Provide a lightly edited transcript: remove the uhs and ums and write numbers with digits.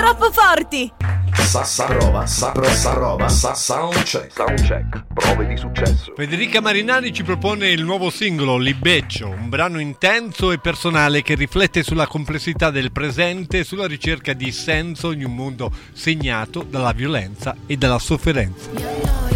troppo forti! Soundcheck, prove di successo. Federica Marinani ci propone il nuovo singolo Libeccio, un brano intenso e personale che riflette sulla complessità del presente e sulla ricerca di senso in un mondo segnato dalla violenza e dalla sofferenza.